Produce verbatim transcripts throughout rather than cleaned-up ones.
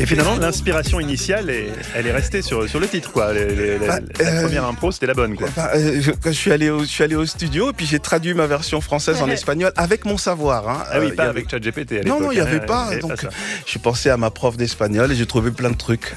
Et finalement, l'inspiration initiale, est, elle est restée sur, sur le titre, quoi. Les, les, bah, la, la euh, première impro, c'était la bonne, quoi. Bah, euh, je, quand je suis allé au, je suis allé au studio, et puis j'ai traduit ma version française en espagnol avec mon savoir. Hein. Ah oui, pas euh, avec ChatGPT. Non, non, il n'y avait hein, pas. Donc, pas j'ai pensé à ma prof d'espagnol et j'ai trouvé plein de trucs.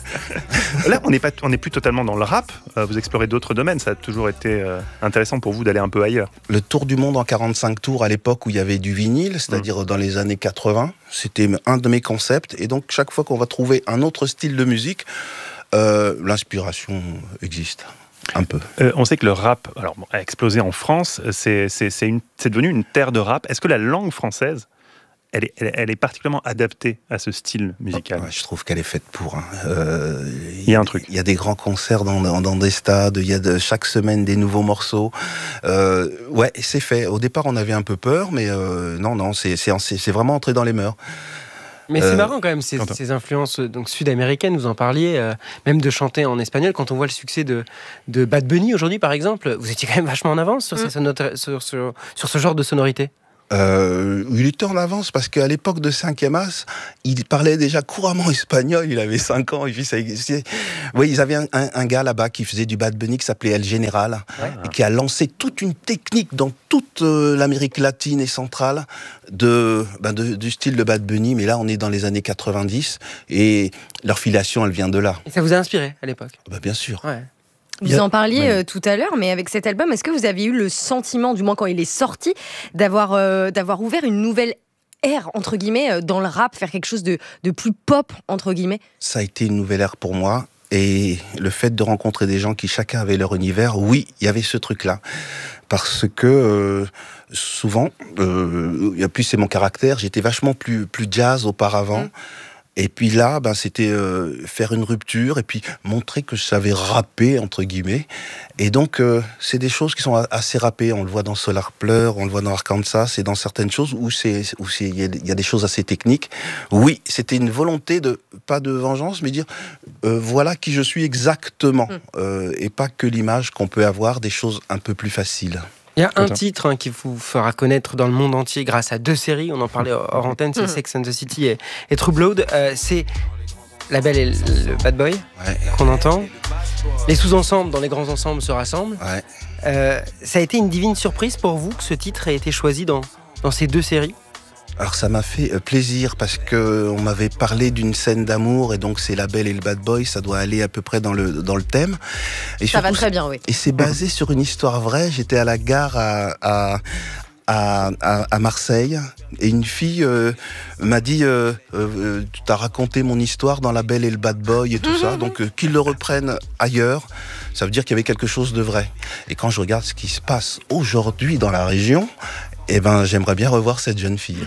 Là, on n'est pas, on n'est plus totalement dans le rap. Vous explorez d'autres domaines. Ça a toujours été euh, intéressant pour vous d'aller un peu ailleurs. Le tour du monde en quarante-cinq tours à l'époque où il y avait du vinyle, c'est-à-dire mmh. dans les années quatre-vingts, c'était un de mes concepts. Et donc, chaque fois qu'on va trouver un autre style de musique, euh, l'inspiration existe. Un peu. Euh, on sait que le rap alors, bon, a explosé en France. C'est, c'est, c'est, une, c'est devenu une terre de rap. Est-ce que la langue française, elle est, elle, elle est particulièrement adaptée à ce style musical? Ouais, je trouve qu'elle est faite pour. Hein. Euh, il y a un truc. Il y a des grands concerts dans, dans, dans des stades. Il y a de, chaque semaine des nouveaux morceaux. Euh, ouais, c'est fait. Au départ, on avait un peu peur, mais euh, non, non, c'est, c'est, c'est vraiment entré dans les mœurs. Mais c'est euh, marrant quand même, ces, ces influences donc, sud-américaines, vous en parliez, euh, même de chanter en espagnol. Quand on voit le succès de, de Bad Bunny aujourd'hui, par exemple, vous étiez quand même vachement en avance sur, mmh. sonota- sur, sur, sur ce genre de sonorité. Euh, il était en avance parce qu'à l'époque de cinquième As, il parlait déjà couramment espagnol, il avait cinq ans, et puis ça existait. Oui, ils avaient un, un, un gars là-bas qui faisait du Bad Bunny qui s'appelait El Général, ouais. et qui a lancé toute une technique dans toute euh, l'Amérique latine et centrale de, ben de, du style de Bad Bunny, mais là on est dans les années quatre-vingt-dix, et leur filiation elle vient de là. Et ça vous a inspiré à l'époque? Ben, bien sûr. Ouais. Vous en parliez oui. euh, tout à l'heure, mais avec cet album, est-ce que vous avez eu le sentiment, du moins quand il est sorti, d'avoir, euh, d'avoir ouvert une nouvelle ère, entre guillemets, euh, dans le rap, faire quelque chose de, de plus pop, entre guillemets? Ça a été une nouvelle ère pour moi. Et le fait de rencontrer des gens qui chacun avait leur univers, oui, il y avait ce truc-là. Parce que euh, souvent, euh, et puis c'est mon caractère, j'étais vachement plus, plus jazz auparavant. Mmh. Et puis là, ben, c'était euh, faire une rupture et puis montrer que je savais rapper, entre guillemets. Et donc, euh, c'est des choses qui sont assez rappées. On le voit dans Solar Pleur, on le voit dans Arkansas, c'est dans certaines choses où c'est où c'est il y, y a des choses assez techniques. Oui, c'était une volonté de, pas de vengeance, mais dire, euh, voilà qui je suis exactement. Mmh. Euh, et pas que l'image qu'on peut avoir des choses un peu plus faciles. Il y a un Attends. titre hein, qui vous fera connaître dans le monde entier grâce à deux séries, on en parlait hors antenne, c'est Sex and the City et, et True Blood. Euh, c'est La Belle et le Bad Boy ouais. qu'on entend. Les sous-ensembles dans les grands ensembles se rassemblent. Ouais. Euh, ça a été une divine surprise pour vous que ce titre ait été choisi dans, dans ces deux séries? Alors ça m'a fait plaisir parce que on m'avait parlé d'une scène d'amour et donc c'est La Belle et le Bad Boy, ça doit aller à peu près dans le dans le thème. Et ça surtout, va très bien, oui. Et c'est basé sur une histoire vraie. J'étais à la gare à, à À, à, à Marseille et une fille euh, m'a dit euh, euh, tu t'as raconté mon histoire dans La Belle et le Bad Boy et tout mmh, ça mmh. donc euh, qu'ils le reprennent ailleurs, ça veut dire qu'il y avait quelque chose de vrai. Et quand je regarde ce qui se passe aujourd'hui dans la région, eh ben j'aimerais bien revoir cette jeune fille.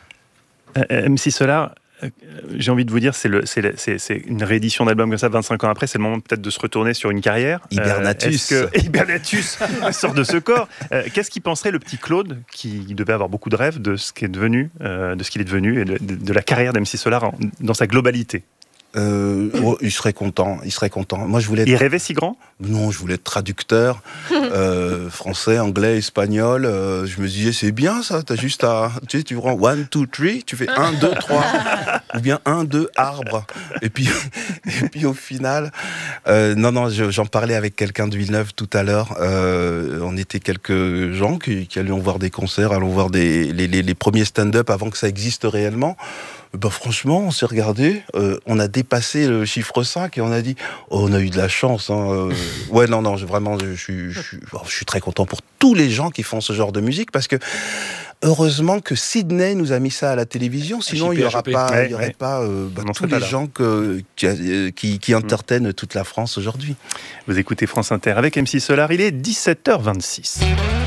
euh, M C Solar, j'ai envie de vous dire, c'est, le, c'est, le, c'est, c'est une réédition d'album comme ça, vingt-cinq ans après, c'est le moment peut-être de se retourner sur une carrière. Hibernatus. Euh, que, Hibernatus sort de ce corps. Euh, qu'est-ce qu'il penserait le petit Claude, qui devait avoir beaucoup de rêves de ce, qui est devenu, euh, de ce qu'il est devenu et de, de, de la carrière d'M C Solar en, dans sa globalité? Euh, oh, il serait content, il serait content. Moi, je voulais être... Il rêvait si grand? Non, je voulais être traducteur, euh, français, anglais, espagnol. Euh, je me disais, c'est bien ça, t'as juste à... Tu sais, tu prends one, two, three, tu fais un, deux, trois. Ou bien un, deux, arbre. Et puis, et puis au final... Euh, non, non, je, j'en parlais avec quelqu'un de Villeneuve tout à l'heure. Euh, on était quelques gens qui, qui allions voir des concerts, allions voir des, les, les, les premiers stand-up avant que ça existe réellement. Ben franchement, on s'est regardé, euh, on a dépassé le chiffre cinq et on a dit oh, on a eu de la chance. Hein, euh. Ouais, non, non, je, vraiment, je, je, je, je suis très content pour tous les gens qui font ce genre de musique parce que heureusement que Sydney nous a mis ça à la télévision, sinon il n'y aurait pas, ouais, il y aurait ouais. pas euh, bah, tous les gens que, qui, qui, qui entertainent mmh. toute la France aujourd'hui. Vous écoutez France Inter avec M C Solar, il est dix-sept heures vingt-six.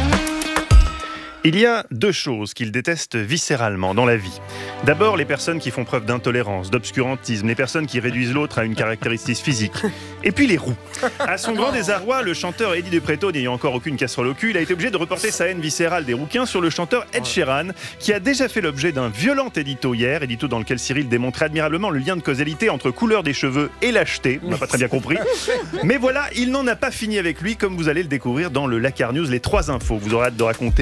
Il y a deux choses qu'il déteste viscéralement dans la vie. D'abord, les personnes qui font preuve d'intolérance, d'obscurantisme, les personnes qui réduisent l'autre à une caractéristique physique. Et puis les roux. À son grand désarroi, le chanteur Eddie De Pretto, n'ayant encore aucune casserole au cul, il a été obligé de reporter sa haine viscérale des rouquins sur le chanteur Ed Sheeran, qui a déjà fait l'objet d'un violent édito hier, édito dans lequel Cyril démontrait admirablement le lien de causalité entre couleur des cheveux et lâcheté. On n'a pas très bien compris. Mais voilà, il n'en a pas fini avec lui, comme vous allez le découvrir dans le Lakar News, les trois infos. Vous aurez hâte de raconter à la maison ce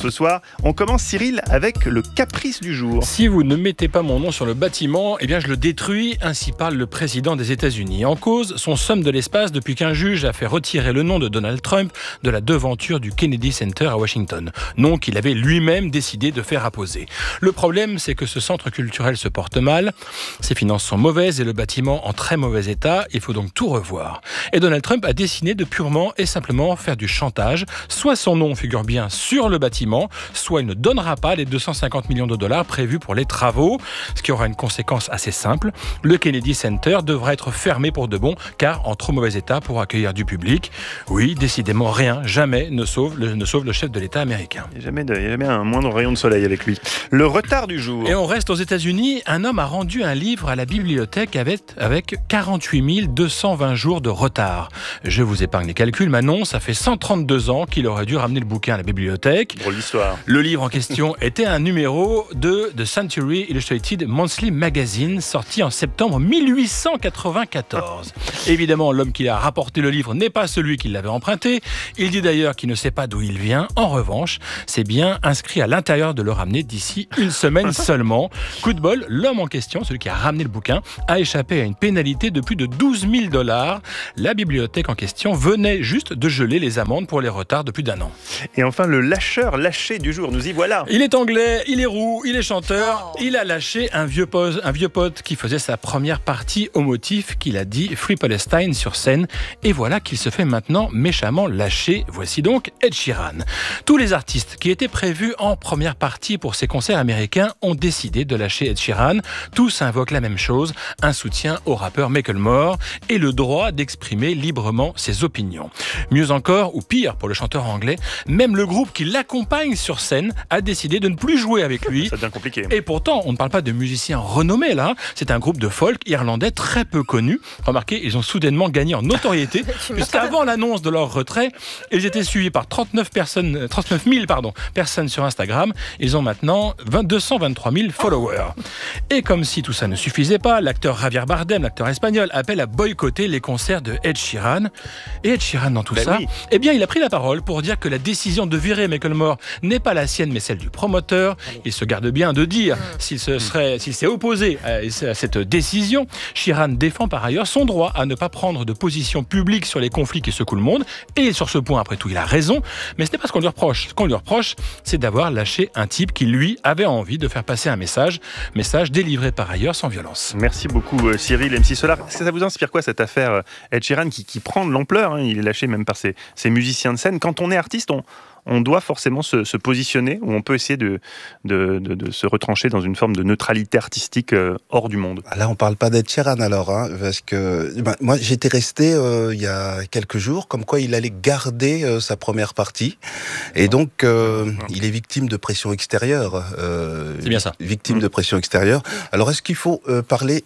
ce soir. On commence, Cyril, avec le caprice du jour. Si vous ne mettez pas mon nom sur le bâtiment, eh bien je le détruis, ainsi parle le président des États-Unis. En cause, son somme de l'espace depuis qu'un juge a fait retirer le nom de Donald Trump de la devanture du Kennedy Center à Washington, nom qu'il avait lui-même décidé de faire apposer. Le problème, c'est que ce centre culturel se porte mal, ses finances sont mauvaises et le bâtiment en très mauvais état, il faut donc tout revoir. Et Donald Trump a décidé de purement et simplement faire du chantage, soit son nom figure bien sur le bâtiment, soit il ne donnera pas les deux cent cinquante millions de dollars prévus pour les travaux, ce qui aura une conséquence assez simple. Le Kennedy Center devra être fermé pour de bon, car en trop mauvais état pour accueillir du public. Oui, décidément, rien, jamais ne sauve le, ne sauve le chef de l'État américain. Il n'y a jamais, de, il y a jamais un moindre rayon de soleil avec lui. Le retard du jour. Et on reste aux États-Unis. Un homme a rendu un livre à la bibliothèque avec, avec quarante-huit mille deux cent vingt jours de retard. Je vous épargne les calculs, mais non, ça fait cent trente-deux ans qu'il aurait dû ramener le bouquin à la bibliothèque. Drôle d'histoire. Le livre en question était un numéro de The Century Illustrated Monthly Magazine, sorti en septembre mille huit cent quatre-vingt-quatorze. Évidemment, l'homme qui a rapporté le livre n'est pas celui qui l'avait emprunté. Il dit d'ailleurs qu'il ne sait pas d'où il vient. En revanche, c'est bien inscrit à l'intérieur de le ramener d'ici une semaine seulement. Coup de bol, l'homme en question, celui qui a ramené le bouquin, a échappé à une pénalité de plus de douze mille dollars. La bibliothèque en question venait juste de geler les amendes pour les retards de plus d'un an. Et enfin, le lâcheur lâché du jour, nous y voilà. Il est anglais, il est roux, il est chanteur. Il a lâché un vieux, pote, un vieux pote qui faisait sa première partie au motif qu'il a dit Free Palestine sur scène. Et voilà qu'il se fait maintenant méchamment lâcher. Voici donc Ed Sheeran. Tous les artistes qui étaient prévus en première partie pour ces concerts américains ont décidé de lâcher Ed Sheeran. Tous invoquent la même chose, un soutien au rappeur Macklemore et le droit d'exprimer librement ses opinions. Mieux encore, ou pire pour le chanteur anglais, même le groupe qui l'accompagne sur scène a décidé de ne plus jouer avec lui. Ça devient compliqué. Et pourtant, on ne parle pas de musiciens renommés là, c'est un groupe de folk irlandais très peu connu. Remarquez, ils ont soudainement gagné en notoriété, puisqu'avant l'annonce de leur retrait, ils étaient suivis par trente-neuf personnes, trente-neuf mille pardon, personnes sur Instagram. Ils ont maintenant deux cent vingt-trois mille followers. Et comme si tout ça ne suffisait pas, l'acteur Javier Bardem, l'acteur espagnol, appelle à boycotter les concerts de Ed Sheeran. Et Ed Sheeran dans tout ben ça, oui. eh bien, il a pris la parole pour dire que la décision de virer Macklemore n'est pas la sienne, mais celle du promoteur. Il se garde bien de dire s'il se serait, s'il s'est opposé à, à cette décision. Sheeran défend par ailleurs son droit à ne pas prendre de position publique sur les conflits qui secouent le monde. Et sur ce point, après tout, il a raison. Mais ce n'est pas ce qu'on lui reproche. Ce qu'on lui reproche, c'est d'avoir lâché un type qui, lui, avait envie de faire passer un message. Message délivré par ailleurs sans violence. Merci beaucoup Cyril, M C Solar. Est-ce que ça vous inspire quoi cette affaire Ed Sheeran qui, qui prend de l'ampleur, hein, il est lâché même par ses, ses musiciens de scène. Quand on est artiste, on, on doit forcément se, se positionner, ou on peut essayer de, de, de, de se retrancher dans une forme de neutralité artistique euh, hors du monde. Là, on parle pas d'Ed Sheeran alors, hein, parce que ben, moi j'étais resté euh, il y a quelques jours, comme quoi il allait garder euh, sa première partie, et donc euh, il est victime de pression extérieure. Euh, C'est bien ça. Victime mmh. de pression extérieure. Alors est-ce qu'il faut euh, parler?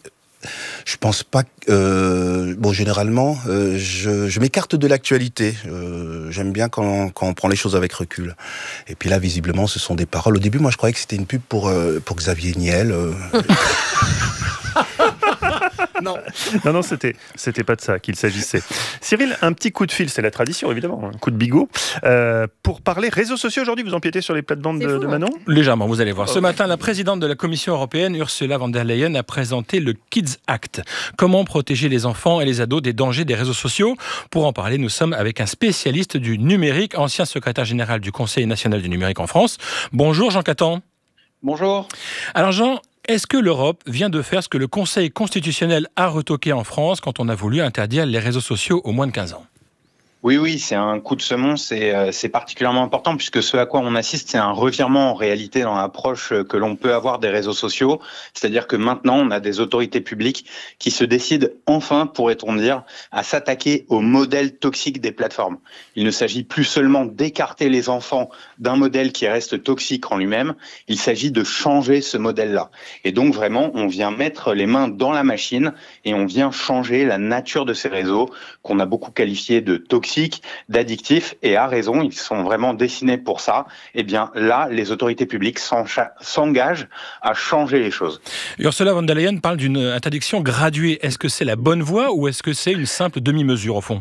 Je pense pas. Euh, bon, généralement, euh, je, je m'écarte de l'actualité. Euh, j'aime bien quand, quand on prend les choses avec recul. Et puis là, visiblement, ce sont des paroles. Au début, moi, je croyais que c'était une pub pour euh, pour Xavier Niel. Euh... Non, non, non, c'était, c'était pas de ça qu'il s'agissait. Cyril, un petit coup de fil, c'est la tradition évidemment, un coup de bigot. Euh, pour parler réseaux sociaux aujourd'hui, vous empiétez sur les plates-bandes de, fou, de Manon ? Légèrement, vous allez voir. Oh. Ce matin, la présidente de la Commission européenne, Ursula von der Leyen, a présenté le Kids Act. Comment protéger les enfants et les ados des dangers des réseaux sociaux ? Pour en parler, nous sommes avec un spécialiste du numérique, ancien secrétaire général du Conseil national du numérique en France. Bonjour Jean Catan. Bonjour. Alors Jean, est-ce que l'Europe vient de faire ce que le Conseil constitutionnel a retoqué en France quand on a voulu interdire les réseaux sociaux aux moins de quinze ans ? Oui, oui, c'est un coup de semonce et euh, c'est particulièrement important puisque ce à quoi on assiste, c'est un revirement en réalité dans l'approche que l'on peut avoir des réseaux sociaux. C'est-à-dire que maintenant, on a des autorités publiques qui se décident enfin, pourrait-on dire, à s'attaquer au modèle toxique des plateformes. Il ne s'agit plus seulement d'écarter les enfants d'un modèle qui reste toxique en lui-même, il s'agit de changer ce modèle-là. Et donc vraiment, on vient mettre les mains dans la machine et on vient changer la nature de ces réseaux qu'on a beaucoup qualifiés de toxiques, d'addictifs, et à raison, ils sont vraiment dessinés pour ça. Eh bien là, les autorités publiques s'engagent à changer les choses. Ursula von der Leyen parle d'une interdiction graduée. Est-ce que c'est la bonne voie ou est-ce que c'est une simple demi-mesure au fond ?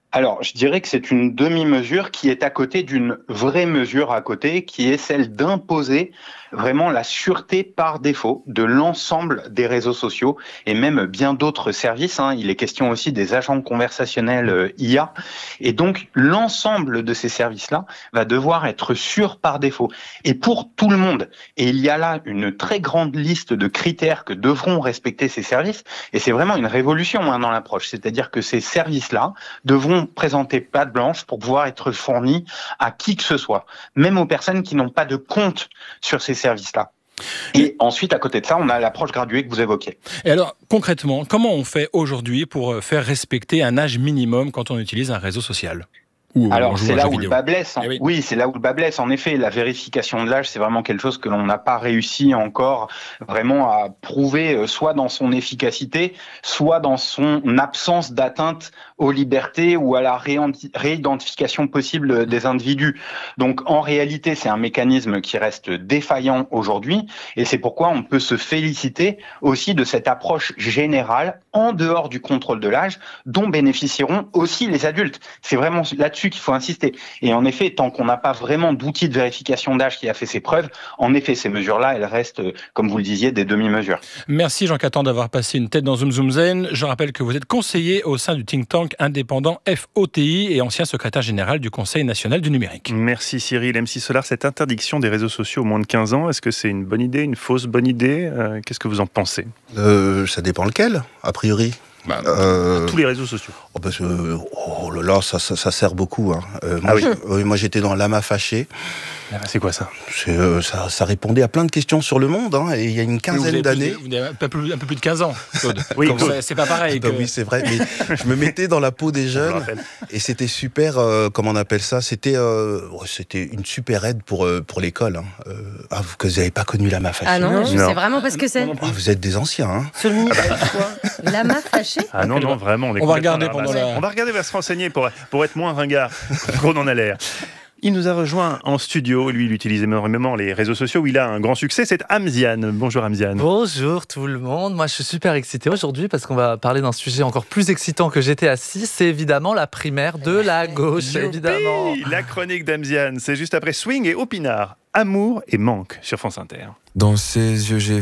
Alors, je dirais que c'est une demi-mesure qui est à côté d'une vraie mesure à côté, qui est celle d'imposer vraiment la sûreté par défaut de l'ensemble des réseaux sociaux et même bien d'autres services. Hein. Il est question aussi des agents conversationnels euh, I A. Et donc, l'ensemble de ces services-là va devoir être sûr par défaut. Et pour tout le monde. Et il y a là une très grande liste de critères que devront respecter ces services. Et c'est vraiment une révolution hein, dans l'approche. C'est-à-dire que ces services-là devront présenter patte blanche pour pouvoir être fournis à qui que ce soit, même aux personnes qui n'ont pas de compte sur ces services-là. Et ensuite, à côté de ça, on a l'approche graduée que vous évoquiez. Et alors, concrètement, comment on fait aujourd'hui pour faire respecter un âge minimum quand on utilise un réseau social ? Ou Alors, c'est là où le bas blesse. Eh oui. oui, c'est là où le bas blesse. En effet, la vérification de l'âge, c'est vraiment quelque chose que l'on n'a pas réussi encore vraiment à prouver, soit dans son efficacité, soit dans son absence d'atteinte aux libertés ou à la réidentification possible des individus. Donc, en réalité, c'est un mécanisme qui reste défaillant aujourd'hui, et c'est pourquoi on peut se féliciter aussi de cette approche générale, en dehors du contrôle de l'âge, dont bénéficieront aussi les adultes. C'est vraiment là-dessus qu'il faut insister. Et en effet, tant qu'on n'a pas vraiment d'outil de vérification d'âge qui a fait ses preuves, en effet, ces mesures-là, elles restent, comme vous le disiez, des demi-mesures. Merci Jean Catan d'avoir passé une tête dans Zoom Zoom Zen. Je rappelle que vous êtes conseiller au sein du think tank indépendant F O T I et ancien secrétaire général du Conseil national du numérique. Merci Cyril. M six Solar, cette interdiction des réseaux sociaux aux moins de quinze ans, est-ce que c'est une bonne idée, une fausse bonne idée euh, Qu'est-ce que vous en pensez euh, Ça dépend lequel, a priori. Bah, euh, tous les réseaux sociaux. Oh, parce que, oh là là, ça, ça, ça sert beaucoup. Hein. Euh, moi, ah oui. euh, moi, j'étais dans Lama Fâché. C'est quoi ça c'est, euh, ça, ça répondait à plein de questions sur le monde. Hein, et il y a une quinzaine d'années. Vous avez un peu, plus, un peu plus de quinze ans, Claude. Oui, c'est, c'est pas pareil. Bah que... Oui, c'est vrai. Mais je me mettais dans la peau des jeunes. Et c'était super, euh, comment on appelle ça c'était, euh, c'était une super aide pour, euh, pour l'école. Hein. Euh, ah, vous, que vous n'avez pas connu Lama Fâché. Ah non, non. je non. sais vraiment pas ce que c'est. Ah, vous êtes des anciens. Hein. Seulement quoi Lama Fâché. Ah non, non, vraiment. On, est on va regarder là, pendant là. la... On va regarder, on va se renseigner pour, pour être moins ringard qu'on en a l'air. Il nous a rejoint en studio. Lui, il utilise énormément les réseaux sociaux où il a un grand succès. C'est Amzian. Bonjour Amzian. Bonjour tout le monde. Moi, je suis super excité aujourd'hui parce qu'on va parler d'un sujet encore plus excitant que G T A six. C'est évidemment la primaire de la gauche, Youpi, évidemment. La chronique d'Amzian. C'est juste après Swing et Opinard. Amour et manque sur France Inter. Dans ses yeux, j'ai